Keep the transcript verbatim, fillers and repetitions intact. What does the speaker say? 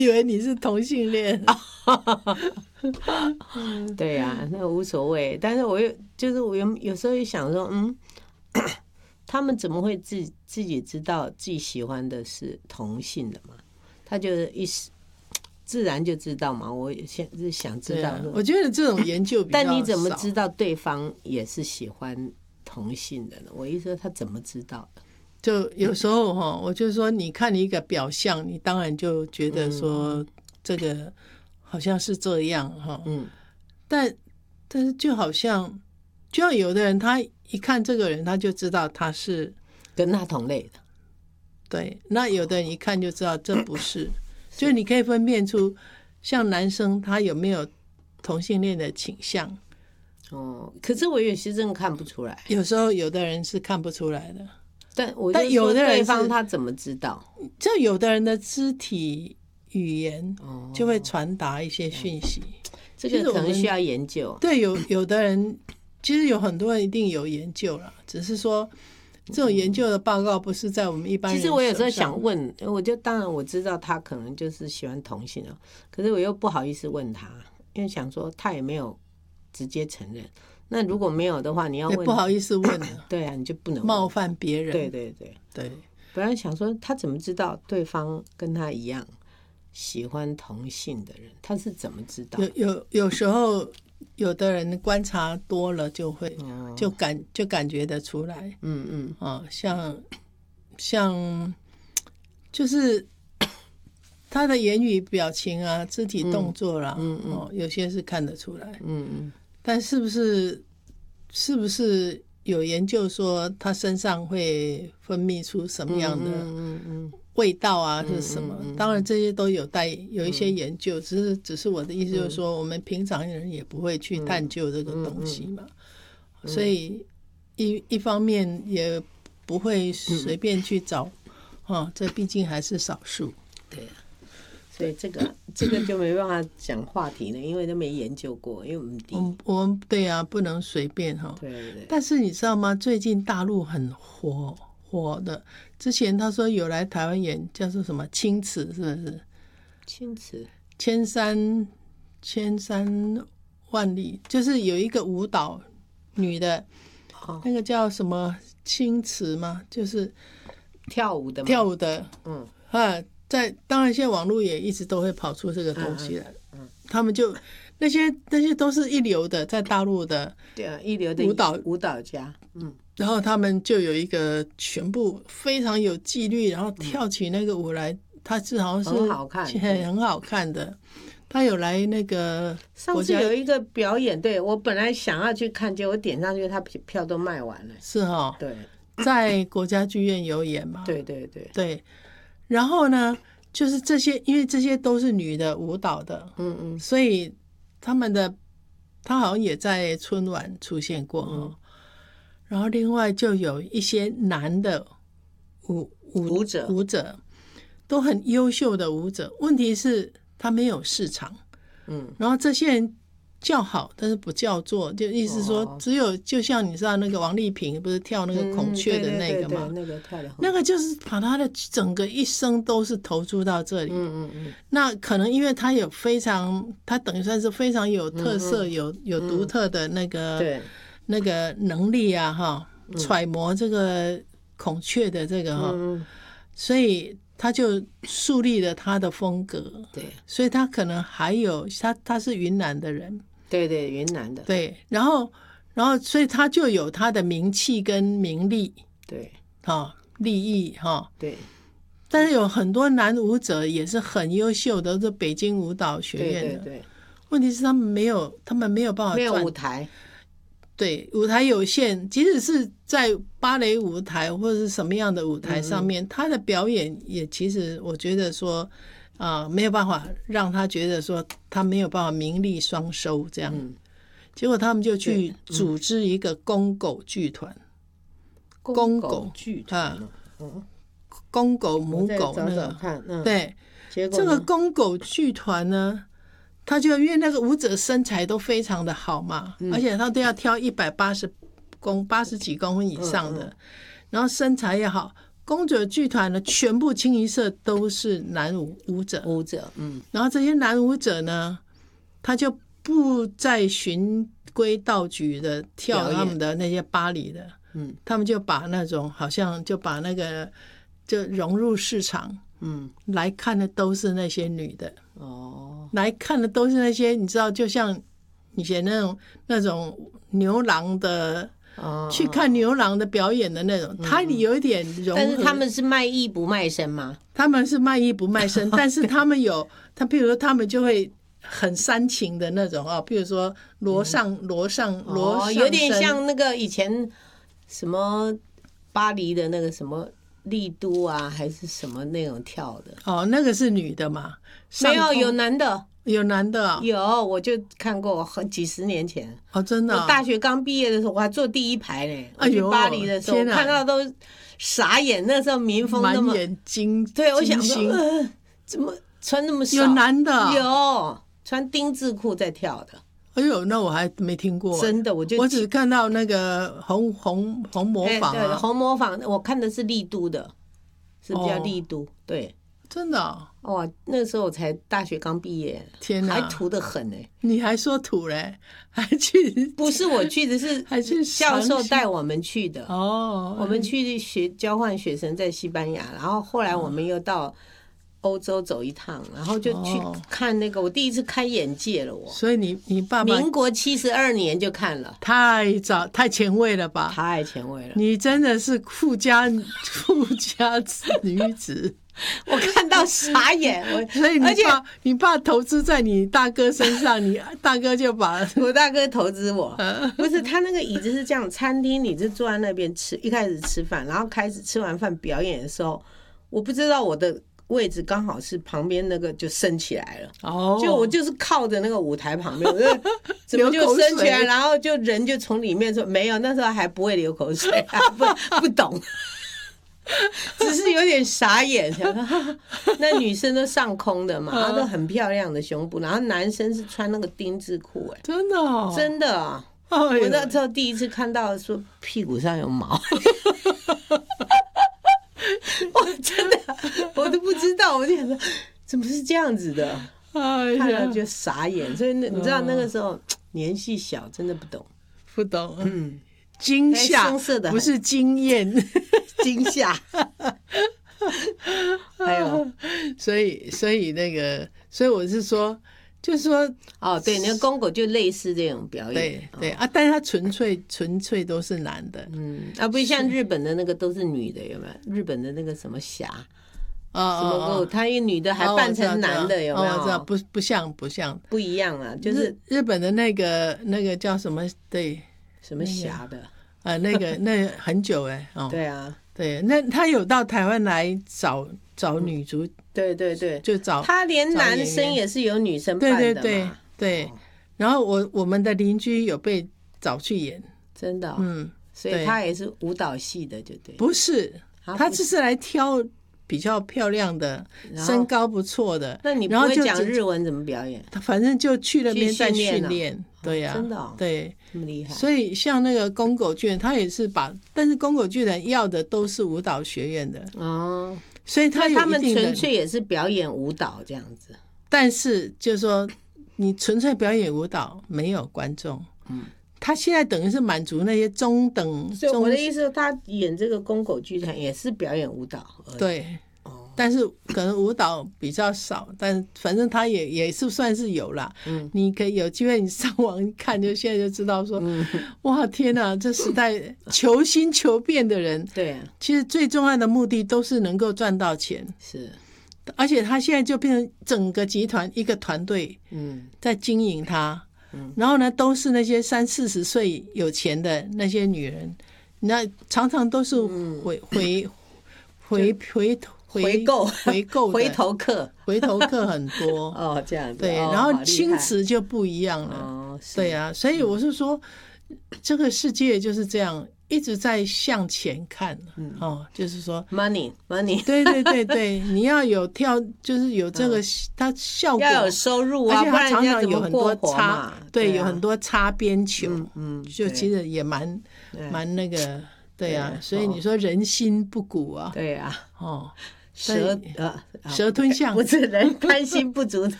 以为你是同性恋。 对呀、啊，那无所谓。但是我又就是我有有时候也想说，嗯，他们怎么会自自己知道自己喜欢的是同性的嘛？他就是一时自然就知道嘛。我现是想知道、 啊，我觉得这种研究比较少。 但你怎么知道对方也是喜欢同性的呢？我意思说他怎么知道的？ 就有时候哈，我就说，你看你一个表象，你当然就觉得说这个好像是这样哈。嗯，但但是就好像，就像有的人他一看这个人，他就知道他是跟他同类的。 对，那有的人一看就知道这不是，就是你可以分辨出，像男生他有没有同性恋的倾向。 哦，可是我有些真的看不出来。 有时候有的人是看不出来的。 但我但有的人对方他怎么知道？ 就有的人的肢体语言就会传达一些讯息， 哦、这个可能需要研究。 对，有有的人其实有很多人一定有研究了，只是说这种研究的报告不是在我们一般人。 其实我有时候想问，我就当然我知道他可能就是喜欢同性的，可是我又不好意思问他，因为想说他也没有直接承认。那如果没有的话，你要问， 不好意思问了。 对啊，你就不能冒犯别人。 对对对对。 本来想说他怎么知道对方跟他一样喜欢同性的人？他是怎么知道？ 有有有时候有的人观察多了就会、哦、就感就感觉得出来。嗯嗯啊，像像就是他的言语表情啊、肢体动作啦，嗯嗯、哦，有些是看得出来。嗯嗯。但是不是是不是有研究说他身上会分泌出什么样的味道啊？是什么？当然这些都有待有一些研究，只是只是我的意思就是说，我们平常人也不会去探究这个东西嘛，所以一一方面也不会随便去找，哦，这毕竟还是少数。 对啊。所以这个这个就没办法讲话题了，因为都没研究过，因为我们低， 我们对啊，不能随便哈。 对对。 但是你知道吗？最近大陆很火火的，之前他说有来台湾演，叫做什么青瓷，是不是？ 青瓷， 千山千山万里，就是有一个舞蹈女的，哦、那个叫什么青瓷吗？就是跳舞的吗？ 跳舞的，嗯啊。在当然，现在网络也一直都会跑出这个东西来，嗯嗯、他们就那些那些都是一流的，在大陆的对啊，一流的舞蹈舞蹈家，嗯， 然后他们就有一个全部非常有纪律，然后跳起那个舞来，他是好像是很好看， 很好看的。他有来那个上次有一个表演，对我本来想要去看，结果点上去，他票都卖完了。 是哈、哦， 对， 在国家剧院有演嘛？ 对对对对。然后呢，就是这些，因为这些都是女的舞蹈的，嗯嗯，所以他们的他好像也在春晚出现过、嗯、然后另外就有一些男的舞舞舞者舞者都很优秀的舞者，问题是他没有市场，嗯，然后这些人叫好，但是不叫座，就意思说只有就像你知道那个王丽萍不是跳那个孔雀的那个吗？ 嗯、对对对对那个跳得很好， 那个就是把他的整个一生都是投注到这里。嗯嗯嗯。那可能因为他有非常，他等于算是非常有特色、嗯、有有独特的那个、嗯、那个能力啊，哈，揣摩这个孔雀的这个哈，嗯、所以他就树立了他的风格。对，所以他可能还有他他是云南的人。 对对，云南的。 对，然后，然后，所以他就有他的名气跟名利， 对， 哈、哦，利益哈，哦、 对。 但是有很多男舞者也是很优秀的，是北京舞蹈学院的。 对对对。 问题是他们没有，他们没有办法没有舞台。 对，舞台有限，即使是在芭蕾舞台或者是什么样的舞台上面，嗯、他的表演也其实我觉得说。啊、呃，没有办法让他觉得说他没有办法名利双收这样，嗯、结果他们就去组织一个公狗剧团， 嗯、公狗剧团啊， 嗯，公狗母狗那个， 看嗯、 对，这个公狗剧团呢，他就因为那个舞者身材都非常的好嘛，嗯、而且他都要挑一百八十公八十几公分以上的，嗯嗯、然后身材也好。 公主剧团呢，全部清一色都是男舞舞者， 舞者，嗯， 然后这些男舞者呢，他就不再循规蹈矩的跳他们的那些芭蕾的，嗯，他们就把那种好像就把那个就融入市场，嗯，来看的都是那些女的，哦，来看的都是那些你知道，就像以前那种那种牛郎的。哦、去看牛郎的表演的那种，嗯、他有一点融合， 但是他们是卖艺不卖身吗？ 他们是卖艺不卖身，但是他们有他，譬如说他们就会很煽情的那种啊，譬如说罗上罗上罗上、哦， 有点像那个以前什么巴黎的那个什么丽都啊，还是什么那种跳的哦，那个是女的嘛？ 没有，有男的。 有男的、哦、 有，我就看过很几十年前哦，真的、哦。 我大学刚毕业的时候，我还坐第一排嘞。我去巴黎的时候，看到都傻眼。那时候民风那么满眼金， 对，我想说、呃、怎么穿那么少？ 有男的， 有穿丁字裤在跳的。 哎呦，那我还没听过。 真的，我就我只看到那个红红红模仿、啊欸、对，红模仿，我看的是丽都的，是比较丽都、哦、对。 真的哦， 哦，那时候我才大学刚毕业， 天哪， 还土得很呢、欸！ 你还说土嘞？还去？ 不是我去的是， 还去教授带我们去的哦。 我们去学交换学生在西班牙，然后后来我们又到欧洲走一趟，然后就去看那个，我第一次开眼界了我。 所以你你爸爸民国七十二年就看了， 太早太前卫了吧？ 太前卫了！ 你真的是富家富家女子。 我看到傻眼，我所以你爸你爸投资在你大哥身上，你大哥就把我大哥投资我，不是他那个椅子是这样，餐厅你就坐在那边吃，一开始吃饭，然后开始吃完饭表演的时候，我不知道我的位置刚好是旁边那个就升起来了，哦，就我就是靠着那个舞台旁边，我就怎么就升起来，然后就人就从里面说没有，那时候还不会流口水，啊、不不懂。只是有点傻眼，想说那女生都上空的嘛，她都很漂亮的胸部，然后男生是穿那个丁字裤，哎， 真的、哦， 真的、啊，我那时候第一次看到说屁股上有毛，我真的我都不知道，我就想说怎么是这样子的，哎、看了就傻眼，所以那你知道那个时候、嗯、年纪小，真的不懂， 不懂，嗯。惊吓不是惊艳， 惊吓。还有， 所以所以那个，所以我是说，就是说， 哦，对，那个公狗就类似这种表演， 对对、哦、啊，但是他纯粹纯粹都是男的， 嗯，啊，不像日本的那个都是女的，有没有？日本的那个什么侠，哦，什么狗，他一女的还扮成男的，有没有？ 我知道，不不像不像， 不一样啊，就是日本的那个那个叫什么？对。 什么侠的、 那個、呃，那个那個、很久哎、欸，哦， 对啊， 对，那他有到台湾来找找女主、嗯， 对对对， 就找他连男生也是有女生扮的嘛， 对对对对、哦。然后我我们的邻居有被找去演， 真的、哦，嗯，所以他也是舞蹈系的，就对， 不是，他只是来挑比较漂亮的，身高不错的。 那你不会讲日文怎么表演？ 反正就去那边再训练。对呀、啊， 真的、哦， 对， 这么厉害。 所以像那个宫狗剧，他也是把，但是宫狗剧人要的都是舞蹈学院的哦，所以他有一定的， 他们纯粹也是表演舞蹈这样子。 但是就是说，你纯粹表演舞蹈没有观众，嗯，他现在等于是满足那些中等。 所以我的意思，他演这个宫狗剧团也是表演舞蹈而已。 对。但是可能舞蹈比较少，但反正他也也是算是有啦。嗯，你可以有机会你上网看，就现在就知道说，嗯、哇天哪，这时代求新求变的人， 对、啊， 其实最重要的目的都是能够赚到钱。 是， 而且他现在就变成整个集团一个团队，嗯，在经营它。嗯，然后呢，都是那些三四十岁有钱的那些女人，那常常都是回、嗯、回回回头。 回购回购回头客回头客很多哦，这样子对、哦，然后青瓷就不一样了，哦、对啊，所以我是说、嗯，这个世界就是这样一直在向前看，嗯、哦，就是说 money money， 对对对对，你要有跳，就是有这个、嗯、它效果要有收入啊， 而且它常常有很多插， 对， 对啊、 有很多擦边球， 嗯嗯， 就其实也蛮蛮那个。 对啊，所以你说人心不古啊， 对啊， 哦， 蛇呃蛇吞象不是人贪心不足